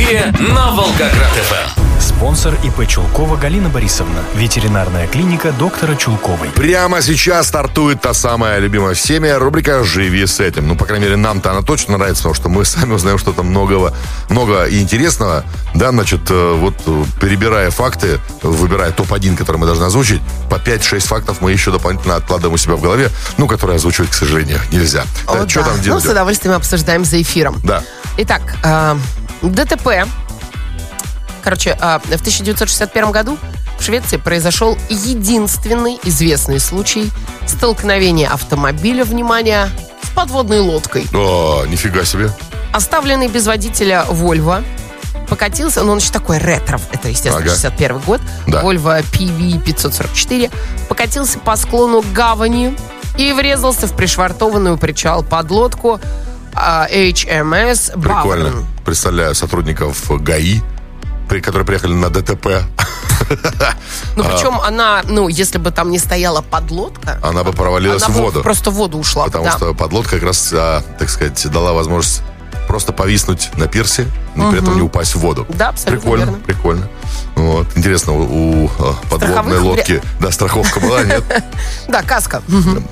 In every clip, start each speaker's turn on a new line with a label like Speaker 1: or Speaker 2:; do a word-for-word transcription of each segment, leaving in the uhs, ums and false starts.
Speaker 1: эфире на Волгоград-ФМ.
Speaker 2: Спонсор ИП Чулкова Галина Борисовна. Ветеринарная клиника доктора Чулковой.
Speaker 3: Прямо сейчас стартует та самая любимая всеми рубрика «Живи с этим». Ну, по крайней мере, нам-то она точно нравится, потому что мы сами узнаем что-то многого, много и интересного. Да, значит, вот перебирая факты, выбирая топ один, который мы должны озвучить, по пять-шесть фактов мы еще дополнительно откладываем у себя в голове, ну, которые озвучивать, к сожалению, нельзя.
Speaker 4: О,
Speaker 3: да,
Speaker 4: да.
Speaker 3: Что там делать?
Speaker 4: Ну, с удовольствием обсуждаем за эфиром.
Speaker 3: Да.
Speaker 4: Итак, э, ДТП. Короче, э, в тысяча девятьсот шестьдесят первом году в Швеции произошел единственный известный случай столкновения автомобиля, внимание, с подводной лодкой.
Speaker 3: О, нифига себе.
Speaker 4: Оставленный без водителя Volvo покатился, ну он еще такой ретро, это, естественно,
Speaker 3: ага.
Speaker 4: шестьдесят первый год,
Speaker 3: да.
Speaker 4: Volvo пи ви пятьсот сорок четыре, покатился по склону гавани и врезался в пришвартованную причал подлодку эйч эм эс Баурен.
Speaker 3: Прикольно. Представляю сотрудников ГАИ, которые приехали на ДТП.
Speaker 4: Ну, причем она, ну, если бы там не стояла подлодка,
Speaker 3: она бы провалилась
Speaker 4: она
Speaker 3: в воду.
Speaker 4: Бы просто в воду ушла.
Speaker 3: Потому
Speaker 4: да.
Speaker 3: что подлодка как раз, так сказать, дала возможность просто повиснуть на пирсе, но угу. при этом не упасть в воду.
Speaker 4: Да, абсолютно
Speaker 3: прикольно,
Speaker 4: верно.
Speaker 3: Прикольно. Вот. Интересно, у, у подводной лодки, да, страховка была, нет?
Speaker 4: Да, каска.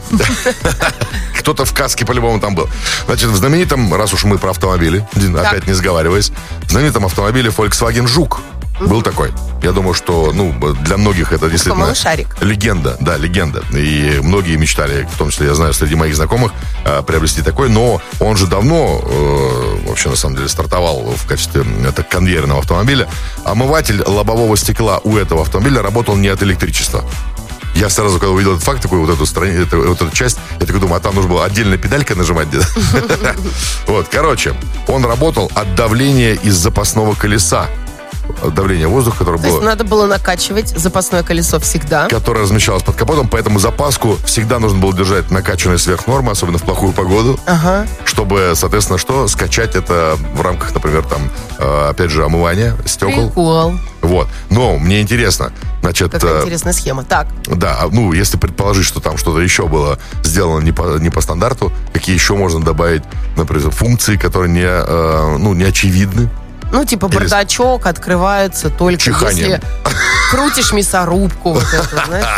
Speaker 3: Кто-то в каске по-любому там был. Значит, в знаменитом, раз уж мы про автомобили, опять не сговариваясь, в знаменитом автомобиле Volkswagen Жук. Был такой. Я думаю, что, ну, для многих это действительно легенда. Да, легенда. И многие мечтали, в том числе, я знаю, среди моих знакомых, приобрести такой. Но он же давно, э, вообще, на самом деле, стартовал в качестве это, конвейерного автомобиля. Омыватель лобового стекла у этого автомобиля работал не от электричества. Я сразу, когда увидел этот факт, такую вот эту, страни, эту, вот эту часть, я такой думаю, а там нужно было отдельно педалька нажимать где-то. Вот, короче, он работал от давления из запасного колеса. Давление воздуха, которое было...
Speaker 4: То есть надо было накачивать запасное колесо всегда.
Speaker 3: Которое размещалось под капотом, поэтому запаску всегда нужно было держать накачанной сверх нормы, особенно в плохую погоду.
Speaker 4: Ага.
Speaker 3: Чтобы, соответственно, что? Скачать это в рамках, например, там, опять же, омывания стекол.
Speaker 4: Прикол.
Speaker 3: Вот. Но мне интересно, значит...
Speaker 4: Какая интересная схема. Так.
Speaker 3: Да, ну, если предположить, что там что-то еще было сделано не по, не по стандарту, какие еще можно добавить, например, функции, которые не, э, ну, не очевидны.
Speaker 4: Ну, типа бардачок Или... открывается только
Speaker 3: чиханием.
Speaker 4: Если крутишь мясорубку. Вот это, знаешь?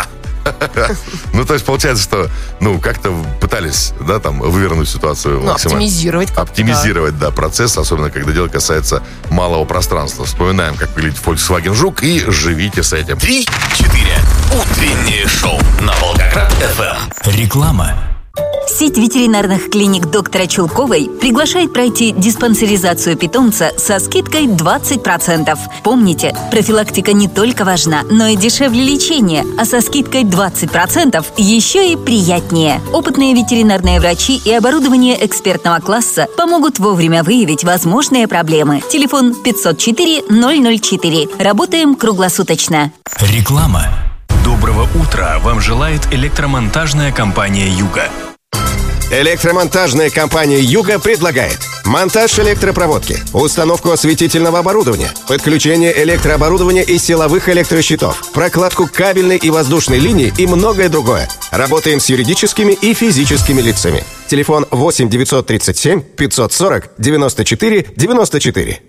Speaker 3: Ну, то есть, получается, что, ну, как-то пытались, да, там, вывернуть ситуацию
Speaker 4: ну,
Speaker 3: максимально.
Speaker 4: Оптимизировать как-то.
Speaker 3: Оптимизировать, да. да, процесс, особенно, когда дело касается малого пространства. Вспоминаем, как выглядит Volkswagen Жук, и живите с этим.
Speaker 1: Три-четыре. Утреннее шоу на Волгоград-ФМ.
Speaker 2: Реклама.
Speaker 5: Сеть ветеринарных клиник доктора Чулковой приглашает пройти диспансеризацию питомца со скидкой двадцать процентов. Помните, профилактика не только важна, но и дешевле лечения, а со скидкой двадцать процентов еще и приятнее. Опытные ветеринарные врачи и оборудование экспертного класса помогут вовремя выявить возможные проблемы. Телефон пятьсот четыре ноль ноль четыре. Работаем круглосуточно.
Speaker 2: Реклама. Доброго утра вам желает электромонтажная компания «Юга».
Speaker 6: Электромонтажная компания «Юга» предлагает монтаж электропроводки, установку осветительного оборудования, подключение электрооборудования и силовых электрощитов, прокладку кабельной и воздушной линии и многое другое. Работаем с юридическими и физическими лицами. Телефон восемь девятьсот тридцать семь пятьсот сорок девяносто четыре девяносто четыре.